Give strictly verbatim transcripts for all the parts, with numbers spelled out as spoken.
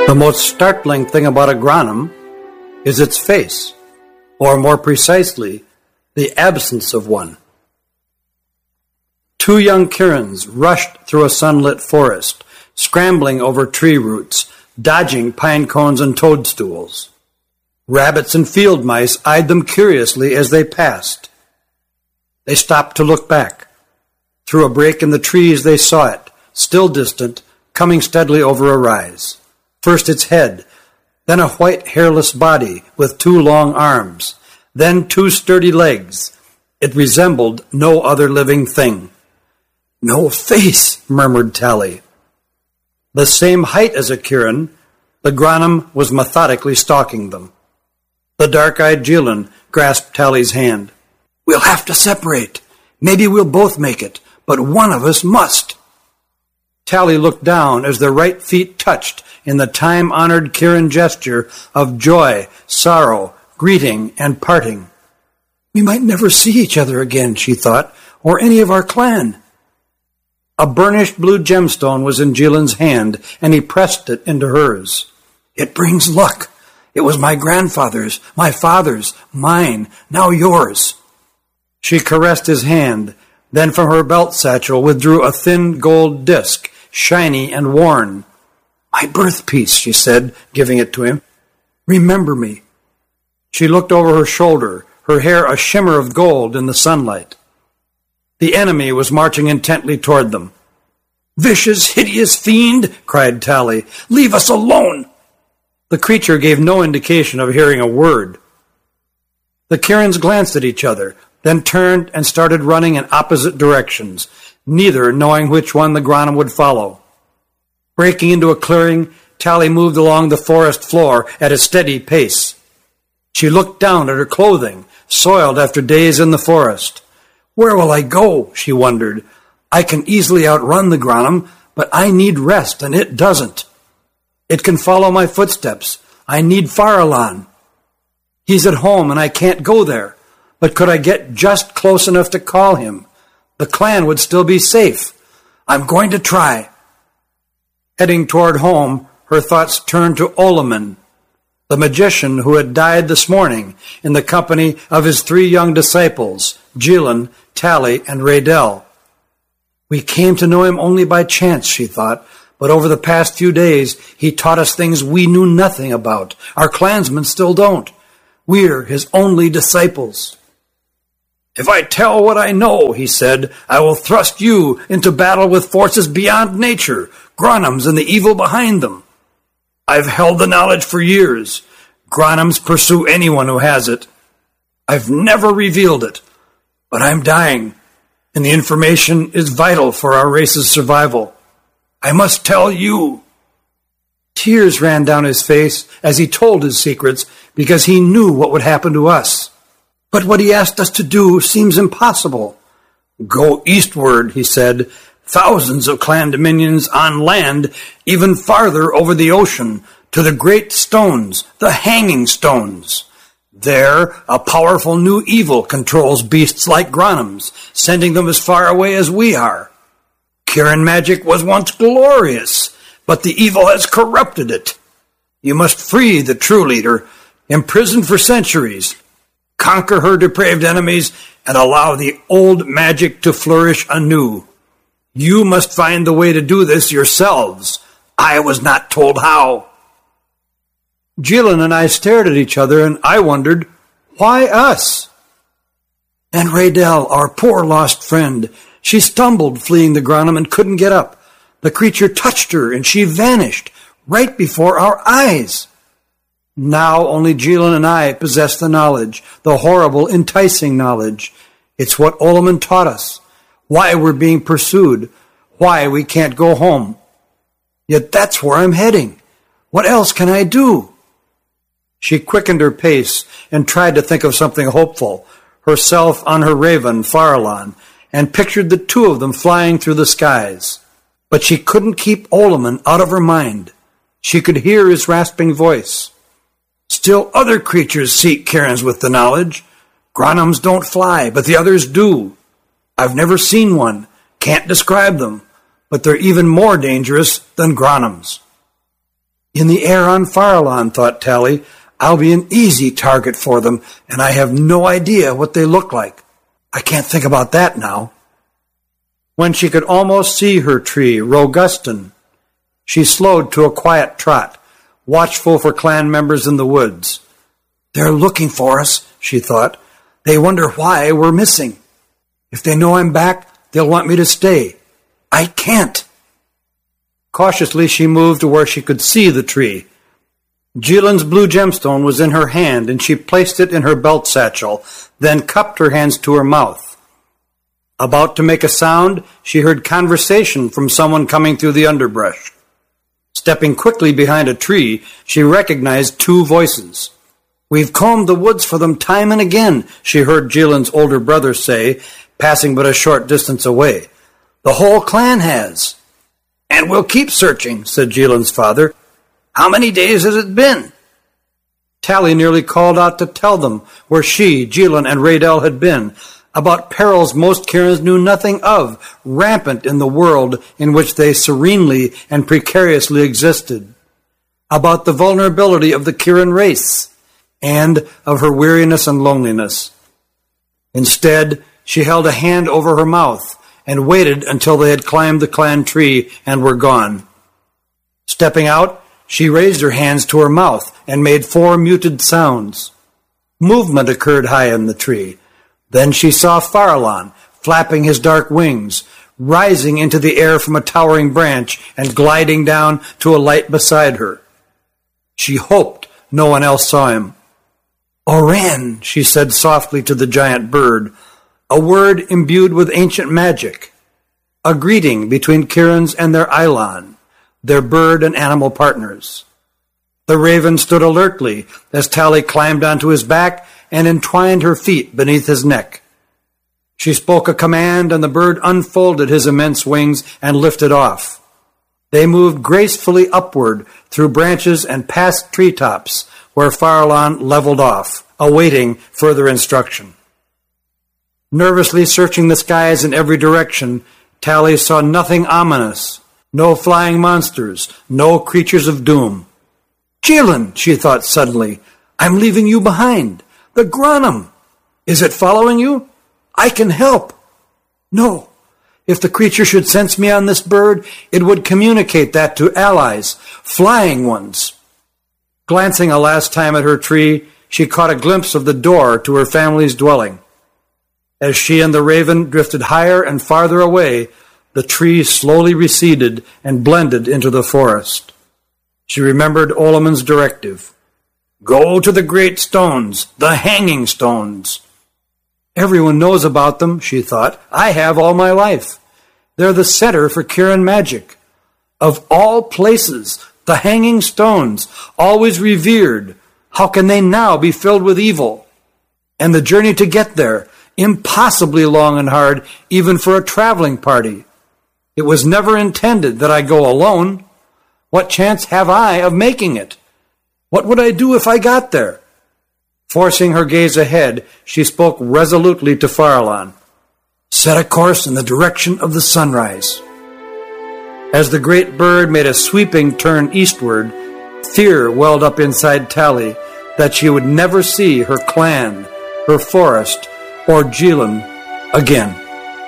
The most startling thing about a Granum is its face, or more precisely, the absence of one. Two young Kirins rushed through a sunlit forest, scrambling over tree roots, dodging pine cones and toadstools. Rabbits and field mice eyed them curiously as they passed. They stopped to look back. Through a break in the trees they saw it, still distant, coming steadily over a rise. First its head, then a white hairless body with two long arms, then two sturdy legs. It resembled no other living thing. "No face," murmured Tally. The same height as a Kirin, the Granum was methodically stalking them. The dark-eyed Jilin grasped Tally's hand. "We'll have to separate. Maybe we'll both make it, but one of us must." Tally looked down as their right feet touched in the time-honored Kirin gesture of joy, sorrow, greeting, and parting. "We might never see each other again," she thought, "or any of our clan." A burnished blue gemstone was in Jilin's hand, and he pressed it into hers. "It brings luck. It was my grandfather's, my father's, mine, now yours." She caressed his hand, then from her belt satchel withdrew a thin gold disc, shiny and worn. "My birthpiece," she said, giving it to him. "Remember me." She looked over her shoulder, her hair a shimmer of gold in the sunlight. The enemy was marching intently toward them. "Vicious, hideous fiend!" cried Tally. "Leave us alone!" The creature gave no indication of hearing a word. The Kirins glanced at each other, then turned and started running in opposite directions, neither knowing which one the Granum would follow. Breaking into a clearing, Tally moved along the forest floor at a steady pace. She looked down at her clothing, soiled after days in the forest. "Where will I go?" she wondered. "I can easily outrun the Granum, but I need rest, and it doesn't. It can follow my footsteps. I need Faralan. He's at home, and I can't go there. But could I get just close enough to call him? The clan would still be safe. I'm going to try." Heading toward home, her thoughts turned to Olaman, the magician who had died this morning in the company of his three young disciples, Jilin, Tally, and Raydell. "We came to know him only by chance," she thought, "but over the past few days he taught us things we knew nothing about. Our clansmen still don't. We're his only disciples." "If I tell what I know," he said, "I will thrust you into battle with forces beyond nature, Granums and the evil behind them. I've held the knowledge for years. Granums pursue anyone who has it. I've never revealed it, but I'm dying, and the information is vital for our race's survival. I must tell you." Tears ran down his face as he told his secrets because he knew what would happen to us. "But what he asked us to do seems impossible." "Go eastward," he said. "Thousands of clan dominions on land, even farther over the ocean, to the great stones, the hanging stones. There, a powerful new evil controls beasts like Granums, sending them as far away as we are. Kirin magic was once glorious, but the evil has corrupted it. You must free the true leader, imprisoned for centuries, conquer her depraved enemies, and allow the old magic to flourish anew. You must find the way to do this yourselves. I was not told how." Jilin and I stared at each other, and I wondered, why us? "And Raydell, our poor lost friend. She stumbled fleeing the Granum and couldn't get up. The creature touched her, and she vanished right before our eyes." Now only Jilin and I possess the knowledge, the horrible, enticing knowledge. It's what Olaman taught us, why we're being pursued, why we can't go home. Yet that's where I'm heading. What else can I do? She quickened her pace and tried to think of something hopeful, herself on her raven, Faralan, and pictured the two of them flying through the skies. But she couldn't keep Olaman out of her mind. She could hear his rasping voice. "Still other creatures seek Kirins with the knowledge. Granums don't fly, but the others do. I've never seen one, can't describe them, but they're even more dangerous than Granums." In the air on Farallon, thought Tally, I'll be an easy target for them, and I have no idea what they look like. I can't think about that now. When she could almost see her tree, Rogustan, she slowed to a quiet trot, watchful for clan members in the woods. They're looking for us, she thought. They wonder why we're missing. If they know I'm back, they'll want me to stay. I can't. Cautiously she moved to where she could see the tree. Jielin's blue gemstone was in her hand, and she placed it in her belt satchel, then cupped her hands to her mouth. About to make a sound, she heard conversation from someone coming through the underbrush. Stepping quickly behind a tree, she recognized two voices. We've combed the woods for them time and again, she heard Jielin's older brother say, passing but a short distance away. The whole clan has. And we'll keep searching, said Jielin's father. How many days has it been? Tally nearly called out to tell them where she, Jilin, and Raydell had been, about perils most Kirins knew nothing of, rampant in the world in which they serenely and precariously existed, about the vulnerability of the Kirin race, and of her weariness and loneliness. Instead, she held a hand over her mouth and waited until they had climbed the clan tree and were gone. Stepping out, she raised her hands to her mouth and made four muted sounds. Movement occurred high in the tree. Then she saw Farallon, flapping his dark wings, rising into the air from a towering branch and gliding down to a light beside her. She hoped no one else saw him. Oren, she said softly to the giant bird, a word imbued with ancient magic, a greeting between Kirins and their Eilon, their bird and animal partners. The raven stood alertly as Tally climbed onto his back and entwined her feet beneath his neck. She spoke a command, and the bird unfolded his immense wings and lifted off. They moved gracefully upward through branches and past treetops, where Farallon leveled off, awaiting further instruction. Nervously searching the skies in every direction, Tally saw nothing ominous, no flying monsters, no creatures of doom. Jilin, she thought suddenly, I'm leaving you behind. The Granum. Is it following you? I can help. No. If the creature should sense me on this bird, it would communicate that to allies, flying ones. Glancing a last time at her tree, she caught a glimpse of the door to her family's dwelling. As she and the raven drifted higher and farther away, the tree slowly receded and blended into the forest. She remembered Olamon's directive. Go to the great stones, the hanging stones. Everyone knows about them, she thought. I have all my life. They're the center for Kirin magic. Of all places, the hanging stones, always revered, how can they now be filled with evil? And the journey to get there, impossibly long and hard, even for a traveling party. It was never intended that I go alone. What chance have I of making it? What would I do if I got there? Forcing her gaze ahead, she spoke resolutely to Farallon. Set a course in the direction of the sunrise. As the great bird made a sweeping turn eastward, fear welled up inside Tally that she would never see her clan, her forest, or Jilin again.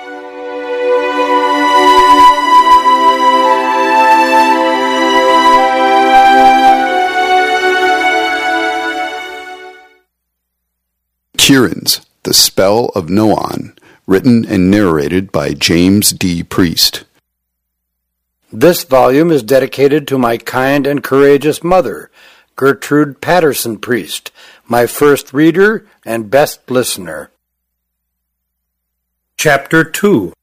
Kirins, The Spell of Noan, written and narrated by James D. Priest. This volume is dedicated to my kind and courageous mother, Gertrude Patterson Priest, my first reader and best listener. Chapter two.